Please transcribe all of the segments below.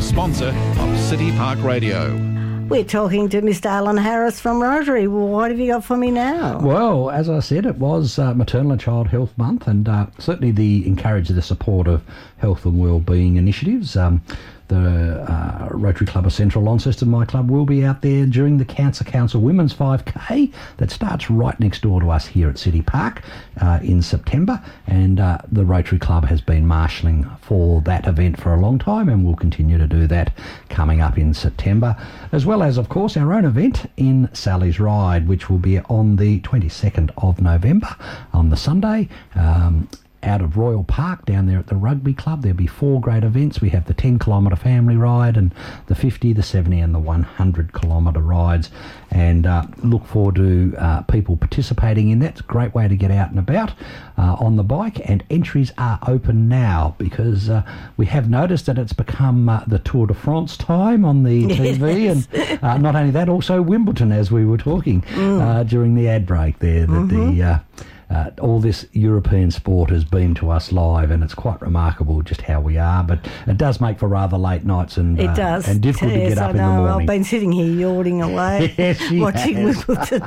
sponsor of City Park Radio. We're talking to Mr. Alan Harris from Rotary. Well, what have you got for me now? Well, as I said, it was Maternal and Child Health Month, and certainly the support of health and wellbeing initiatives. The Rotary Club of Central Launceston, my club, will be out there during the Cancer Council Women's 5K that starts right next door to us here at City Park in September. And the Rotary Club has been marshalling for that event for a long time and will continue to do that coming up in September, as well as, of course, our own event in Sally's Ride, which will be on the 22nd of November on the Sunday. Out of Royal Park down there at the Rugby Club. There'll be 4 great events. We have the 10-kilometre family ride and the 50, the 70 and the 100-kilometre rides, and look forward to people participating in that. It's a great way to get out and about on the bike, and entries are open now because we have noticed that it's become the Tour de France time on the TV, and not only that, also Wimbledon, as we were talking during the ad break there, that all this European sport has beamed to us live, and it's quite remarkable just how we are. But it does make for rather late nights, and it does, and difficult to get up in the morning. I've been sitting here yawning away, watching Wimbledon.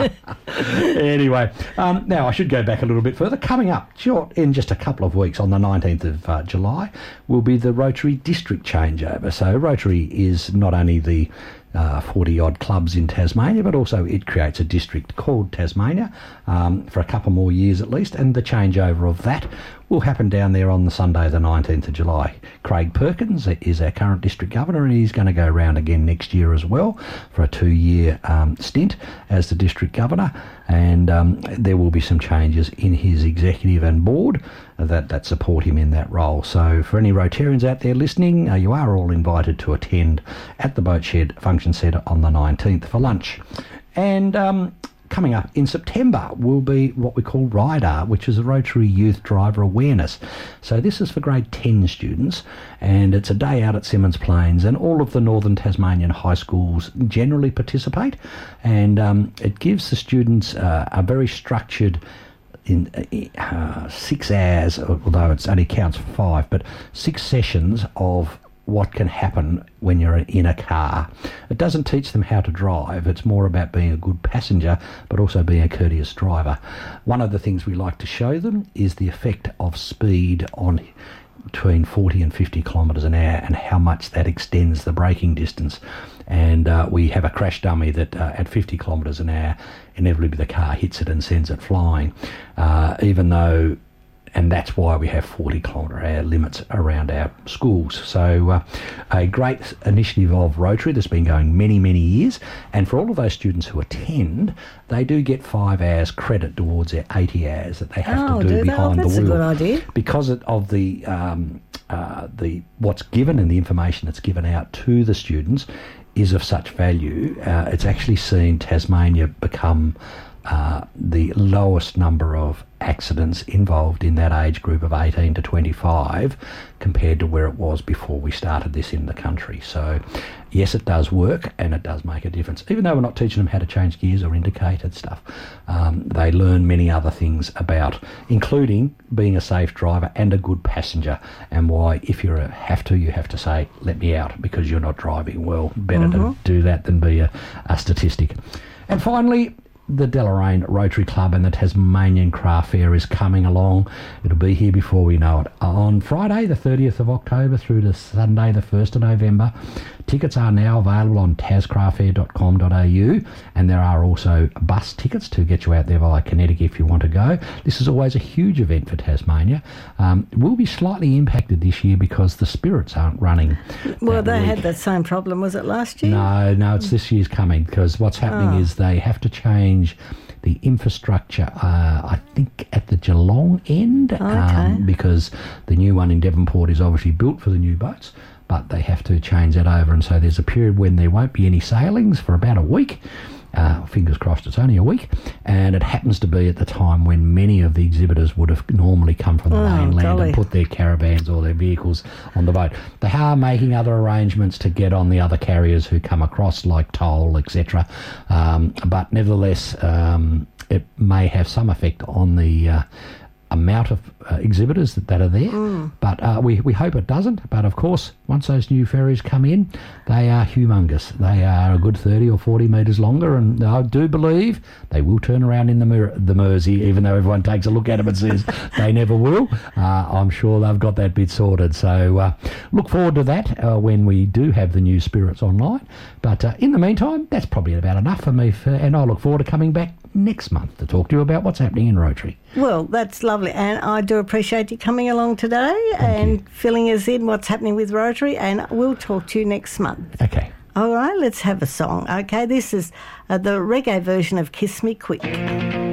Anyway, now I should go back a little bit further. Coming up in just a couple of weeks, on the 19th of July, will be the Rotary District changeover. So Rotary is not only the 40-odd clubs in Tasmania, but also it creates a district called Tasmania for a couple more years at least, and the changeover of that will happen down there on the Sunday the 19th of July. Craig Perkins is our current district governor, and he's going to go around again next year as well for a 2-year stint as the district governor, and there will be some changes in his executive and board that support him in that role. So for any Rotarians out there listening, you are all invited to attend at the Boatshed Function Centre on the 19th for lunch. And coming up in September will be what we call RIDAR, which is a Rotary Youth Driver Awareness. So this is for grade 10 students, and it's a day out at Symonds Plains, and all of the Northern Tasmanian high schools generally participate, and it gives the students a very structured 6 hours, although it only counts for 5, but 6 sessions of what can happen when you're in a car. It doesn't teach them how to drive. It's more about being a good passenger, but also being a courteous driver. One of the things we like to show them is the effect of speed on between 40 and 50 kilometres an hour, and how much that extends the braking distance. And we have a crash dummy that at 50 kilometres an hour, inevitably the car hits it and sends it flying, and that's why we have 40 kilometre hour limits around our schools. So a great initiative of Rotary that's been going many, many years. And for all of those students who attend, they do get 5 hours credit towards their 80 hours that they have to do behind the wheel. That's a good idea. Because of the what's given and the information that's given out to the students is of such value, it's actually seen Tasmania become the lowest number of accidents involved in that age group of 18 to 25 compared to where it was before we started this in the country. So yes, it does work, and it does make a difference. Even though we're not teaching them how to change gears or indicator stuff, they learn many other things about, including being a safe driver and a good passenger, and why if you have to say, let me out because you're not driving well. Better to do that than be a statistic. And finally, the Deloraine Rotary Club and the Tasmanian Craft Fair is coming along. It'll be here before we know it. On Friday, the 30th of October through to Sunday, the 1st of November. Tickets are now available on tascraftfair.com.au, and there are also bus tickets to get you out there via Kinetic if you want to go. This is always a huge event for Tasmania. We'll be slightly impacted this year because the Spirits aren't running. Well, they had that same problem. Was it last year? No, it's this year's coming, because what's happening is they have to change the infrastructure, I think, at the Geelong end, because the new one in Devonport is obviously built for the new boats, but they have to change that over, and so there's a period when there won't be any sailings for about a week. Fingers crossed it's only a week, and it happens to be at the time when many of the exhibitors would have normally come from the mainland and put their caravans or their vehicles on the boat. They are making other arrangements to get on the other carriers who come across, like toll, etc. But nevertheless, it may have some effect on the amount of exhibitors that are there, but we hope it doesn't. But of course, once those new ferries come in, they are humongous. They are a good 30 or 40 metres longer, and I do believe they will turn around in the Mersey, even though everyone takes a look at them and says they never will. I'm sure they've got that bit sorted. So look forward to that when we do have the new Spirits online. But in the meantime, that's probably about enough for me, and I look forward to coming back next month to talk to you about what's happening in Rotary. Well, that's lovely, and I do appreciate you coming along today and filling us in what's happening with Rotary, and we'll talk to you next month. Okay. All right, let's have a song. Okay, this is the reggae version of Kiss Me Quick.